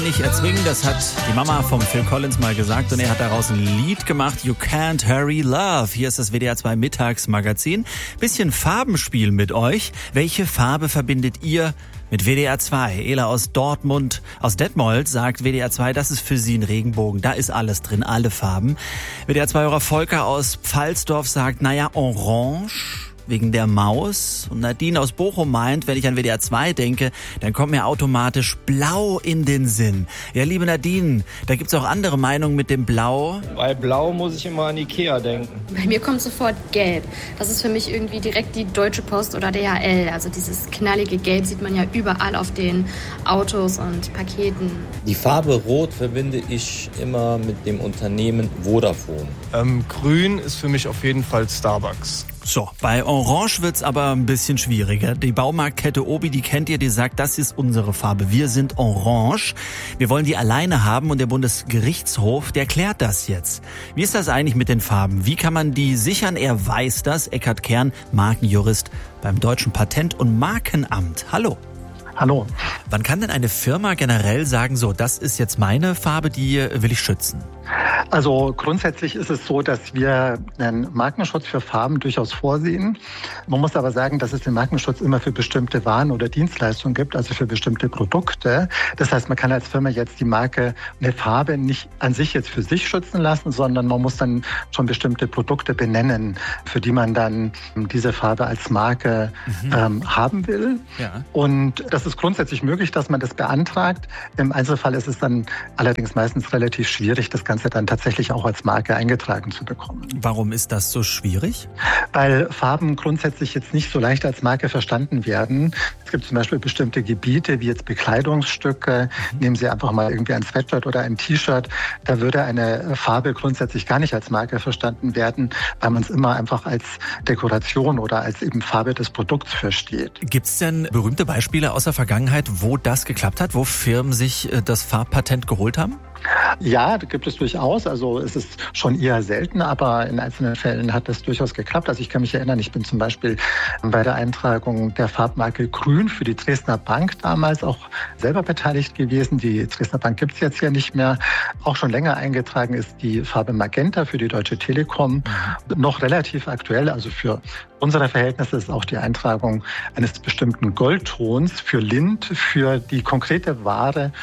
Nicht erzwingen, das hat die Mama vom Phil Collins mal gesagt und er hat daraus ein Lied gemacht, You Can't Hurry Love. Hier ist das WDR 2 Mittagsmagazin. Bisschen Farbenspiel mit euch. Welche Farbe verbindet ihr mit WDR 2? Ela aus Dortmund, aus Detmold sagt WDR 2, das ist für sie ein Regenbogen. Da ist alles drin, alle Farben. WDR 2-Hörer Volker aus Pfalzdorf sagt, naja, orange. Wegen der Maus. Und Nadine aus Bochum meint, wenn ich an WDR 2 denke, dann kommt mir automatisch Blau in den Sinn. Ja, liebe Nadine, da gibt's auch andere Meinungen mit dem Blau. Bei Blau muss ich immer an Ikea denken. Bei mir kommt sofort Gelb. Das ist für mich irgendwie direkt die Deutsche Post oder DHL. Also dieses knallige Gelb sieht man ja überall auf den Autos und Paketen. Die Farbe Rot verbinde ich immer mit dem Unternehmen Vodafone. Grün ist für mich auf jeden Fall Starbucks. So, bei Orange wird's aber ein bisschen schwieriger. Die Baumarktkette Obi, die kennt ihr, die sagt, das ist unsere Farbe. Wir sind orange. Wir wollen die alleine haben und der Bundesgerichtshof, der klärt das jetzt. Wie ist das eigentlich mit den Farben? Wie kann man die sichern? Er weiß das. Eckhard Kern, Markenjurist beim Deutschen Patent- und Markenamt. Hallo. Hallo. Wann kann denn eine Firma generell sagen, so, das ist jetzt meine Farbe, die will ich schützen? Also grundsätzlich ist es so, dass wir einen Markenschutz für Farben durchaus vorsehen. Man muss aber sagen, dass es den Markenschutz immer für bestimmte Waren oder Dienstleistungen gibt, also für bestimmte Produkte. Das heißt, man kann als Firma jetzt die Marke, eine Farbe nicht an sich jetzt für sich schützen lassen, sondern man muss dann schon bestimmte Produkte benennen, für die man dann diese Farbe als Marke haben will. Ja. Und das ist grundsätzlich möglich, dass man das beantragt. Im Einzelfall ist es dann allerdings meistens relativ schwierig, das Ganze dann tatsächlich auch als Marke eingetragen zu bekommen. Warum ist das so schwierig? Weil Farben grundsätzlich jetzt nicht so leicht als Marke verstanden werden. Es gibt zum Beispiel bestimmte Gebiete, wie jetzt Bekleidungsstücke. Nehmen Sie einfach mal irgendwie ein Sweatshirt oder ein T-Shirt. Da würde eine Farbe grundsätzlich gar nicht als Marke verstanden werden, weil man es immer einfach als Dekoration oder als eben Farbe des Produkts versteht. Gibt es denn berühmte Beispiele aus der Vergangenheit, wo das geklappt hat, wo Firmen sich das Farbpatent geholt haben? Ja, da gibt es durchaus. Also es ist schon eher selten, aber in einzelnen Fällen hat das durchaus geklappt. Also ich kann mich erinnern, ich bin zum Beispiel bei der Eintragung der Farbmarke Grün für die Dresdner Bank damals auch selber beteiligt gewesen. Die Dresdner Bank gibt es jetzt ja nicht mehr. Auch schon länger eingetragen ist die Farbe Magenta für die Deutsche Telekom. Noch relativ aktuell, also für unsere Verhältnisse ist auch die Eintragung eines bestimmten Goldtons für Lind, für die konkrete Ware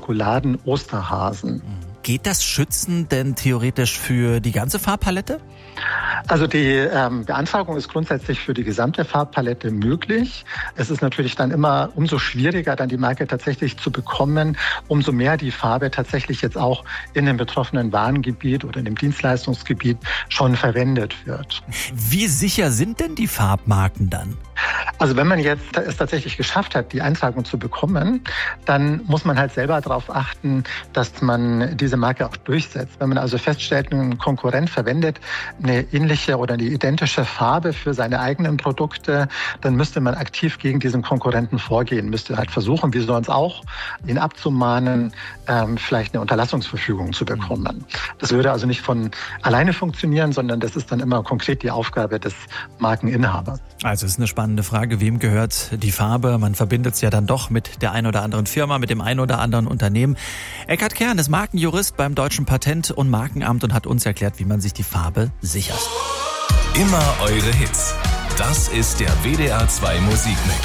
Schokoladen-Osterhasen. Geht das Schützen denn theoretisch für die ganze Farbpalette? Also die Beantragung ist grundsätzlich für die gesamte Farbpalette möglich. Es ist natürlich dann immer umso schwieriger, dann die Marke tatsächlich zu bekommen, umso mehr die Farbe tatsächlich jetzt auch in dem betroffenen Warengebiet oder in dem Dienstleistungsgebiet schon verwendet wird. Wie sicher sind denn die Farbmarken dann? Also wenn man jetzt es tatsächlich geschafft hat, die Eintragung zu bekommen, dann muss man halt selber darauf achten, dass man diese Marke auch durchsetzt. Wenn man also feststellt, ein Konkurrent verwendet eine ähnliche oder eine identische Farbe für seine eigenen Produkte, dann müsste man aktiv gegen diesen Konkurrenten vorgehen, müsste halt versuchen, wie sonst auch, ihn abzumahnen, vielleicht eine Unterlassungsverfügung zu bekommen. Das würde also nicht von alleine funktionieren, sondern das ist dann immer konkret die Aufgabe des Markeninhabers. Also es ist eine spannende Frage, wem gehört die Farbe? Man verbindet es ja dann doch mit der einen oder anderen Firma, mit dem einen oder anderen Unternehmen. Eckhard Kern ist Markenjurist beim Deutschen Patent- und Markenamt und hat uns erklärt, wie man sich die Farbe sichert. Immer eure Hits. Das ist der WDR 2 Musikmix.